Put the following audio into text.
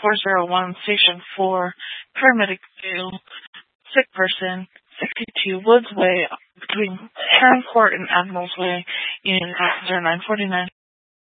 401, Station 4, paramedic failed, sick person, 62 Woods Way, between Heron Court and Admiral's Way, Union Passenger 949.